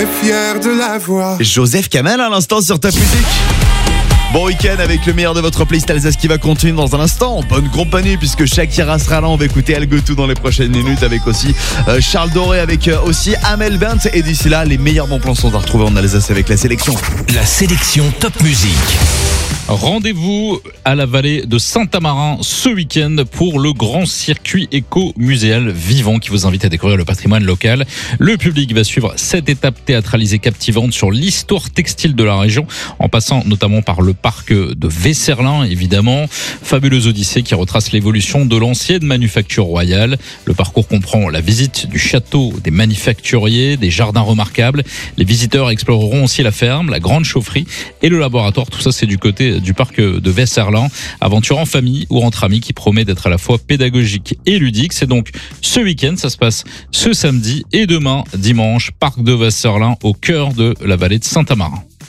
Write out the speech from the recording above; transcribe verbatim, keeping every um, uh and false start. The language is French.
Fier de la voix. Joseph Kamel à l'instant sur Top Music. Bon week-end avec le meilleur de votre playlist Alsace qui va continuer dans un instant. Bonne compagnie puisque Shakira sera là. On va écouter El Gotou dans les prochaines minutes avec aussi euh, Charles Doré, avec euh, aussi Amel Bent. Et d'ici là, les meilleurs bons plans sont à retrouver en Alsace avec la sélection. La sélection Top Music. Rendez-vous à la vallée de Saint-Amarin ce week-end pour le grand circuit éco-muséal vivant qui vous invite à découvrir le patrimoine local. Le public va suivre sept étapes théâtralisées captivantes sur l'histoire textile de la région, en passant notamment par le parc de Vesserlin, évidemment. Fabuleuse odyssée qui retrace l'évolution de l'ancienne manufacture royale. Le parcours comprend la visite du château des manufacturiers, des jardins remarquables. Les visiteurs exploreront aussi la ferme, la grande chaufferie et le laboratoire. Tout ça, c'est du côté du parc de Vesserlin. Aventure en famille ou entre amis qui promet d'être à la fois pédagogique et ludique. C'est donc ce week-end, ça se passe ce samedi et demain, dimanche, parc de Vesserlin au cœur de la vallée de Saint-Amarin.